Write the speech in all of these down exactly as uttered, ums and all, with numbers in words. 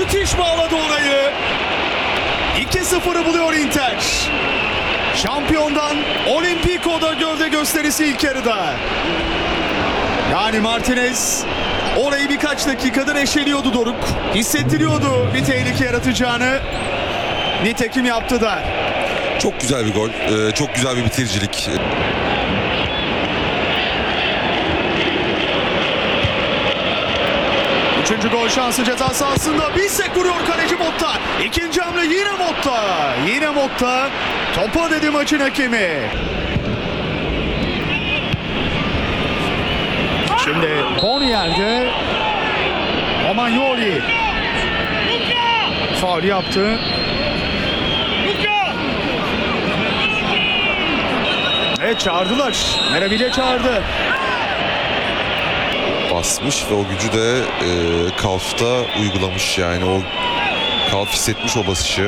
müthiş bağladı orayı. iki sıfırı buluyor Inter. Şampiyondan Olimpiko'da gövde gösterisi ilk yarıda. Yani Martinez orayı birkaç dakikadır eşeliyordu Doruk. Hissettiriyordu bir tehlike yaratacağını. Nitekim yaptı da. Çok güzel bir gol. Ee, çok güzel bir bitiricilik. Üçüncü gol şansı ceza sahasında. Bissek vuruyor kaleci Motta. İkinci hamle yine Motta. Yine Motta. Topa dedi maçın hakemi. Şimdi Bonier'de Romagnoli faul yaptı. Evet, çağırdılar. Merabile çağırdı. Basmış ve o gücü de e, kalfta uygulamış, yani o kalf hissetmiş o basışı.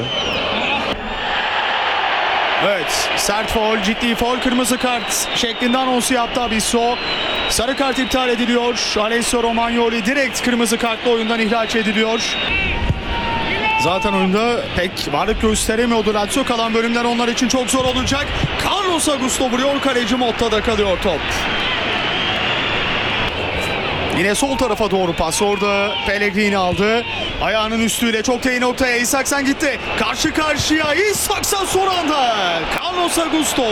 Evet, sert faul, ciddi faul, kırmızı kart şeklinde anonsu yaptı Abisso. Sarı kart iptal ediliyor. Alessio Romagnoli direkt kırmızı kartla oyundan ihraç ediliyor. Zaten oyunda pek varlık gösteremiyordu Lazio. Kalan bölümler onlar için çok zor olacak. Carlos Augusto vuruyor, kaleci Motta'da kalıyor top. Yine sol tarafa doğru pas, orada Pellegrini aldı. Ayağının üstüyle çok da iyi noktaya İshaksen gitti. Karşı karşıya İshaksen son anda. Carlos Augusto.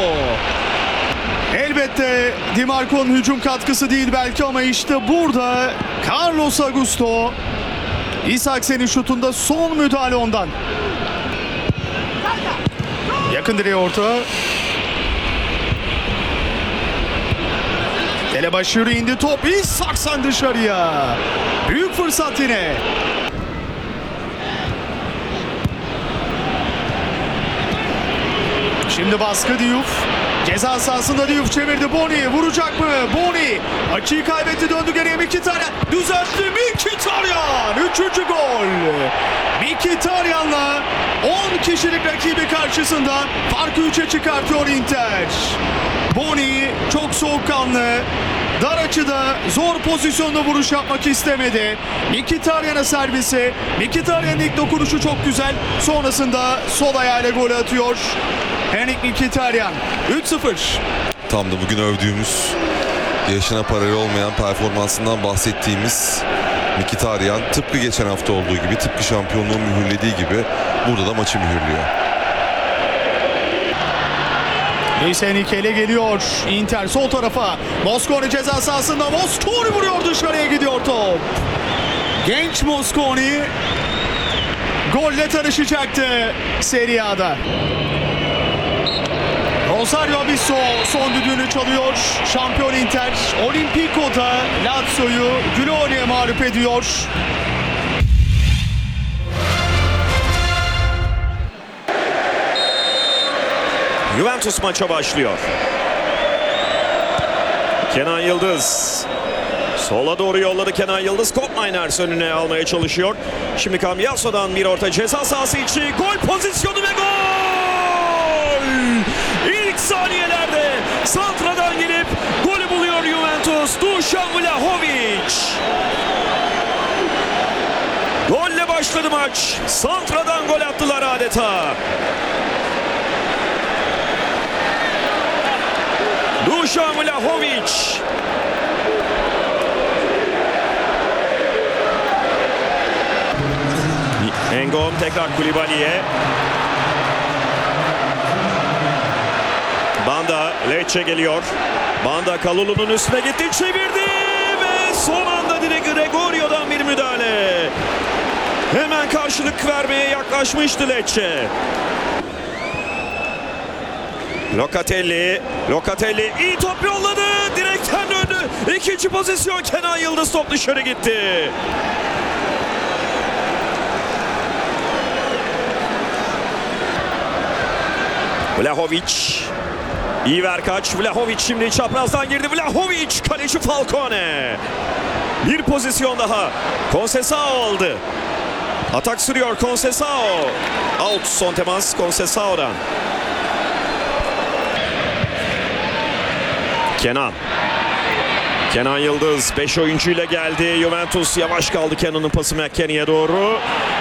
Elbette Di Marco'nun hücum katkısı değil belki ama işte burada Carlos Augusto. İshaksen'in şutunda son müdahale ondan. Yakın direğe orta. Telebaşı yürü indi top. İshaksen dışarıya. Büyük fırsat yine. Şimdi baskı Diouf. Ceza sahasında Diouf çevirdi. Boni vuracak mı? Boni açıyı kaybetti, döndü geriye. Mkhitaryan düzeltti. Mkhitaryan üçüncü gol. Mkhitaryan'la on kişilik rakibi karşısında farkı üçe çıkartıyor Inter. Boni çok soğukkanlı. Dar açıda zor pozisyonda vuruş yapmak istemedi. Mkhitaryan'a servisi. Mkhitaryan'ın ilk dokunuşu çok güzel. Sonrasında sol ayağıyla gol atıyor Henrik Mkhitaryan. üç sıfır. Tam da bugün övdüğümüz, yaşına paralel olmayan performansından bahsettiğimiz Mkhitaryan tıpkı geçen hafta olduğu gibi, tıpkı şampiyonluğun mühürlediği gibi burada da maçı mühürlüyor. Luis Enrique ile geliyor Inter sol tarafa. Mosconi ceza sahasında. Mosconi vuruyor, dışarıya gidiyor top. Genç Mosconi golle tanışacaktı Serie A'da. Rosario Abisso son düdüğünü çalıyor. Şampiyon Inter Olimpiko'da Lazio'yu güle oynaya mağlup ediyor. Juventus maça başlıyor. Kenan Yıldız sola doğru yolladı. Kenan Yıldız Koopmeiners önüne almaya çalışıyor. Şimdi Cambiaso'dan bir orta ceza sahası içi, gol pozisyonu ve gol! İlk saniyelerde santradan gelip golü buluyor Juventus. Dušan Vlahović. Golle başladı maç. Santradan gol attılar adeta. Dušan Vlahović. Engom tekrar Koulibaly'e. Banda Lecce geliyor. Banda Kalulu'nun üstüne gitti, çevirdi ve son anda direkt Gregorio'dan bir müdahale. Hemen karşılık vermeye yaklaşmıştı Lecce. Locatelli, Locatelli iyi top yolladı, direkten döndü. İkinci pozisyon, Kenan Yıldız, top dışarı gitti. Vlahović, iyi ver kaç. Vlahović şimdi çaprazdan girdi. Vlahović, kaleci Falcone. Bir pozisyon daha. Conceição aldı. Atak sürüyor Conceição. Out, son temas Conceição'dan. Kenan. Kenan Yıldız beş oyuncuyla geldi. Juventus yavaş kaldı. Kenan'ın pası McKennie'ye doğru.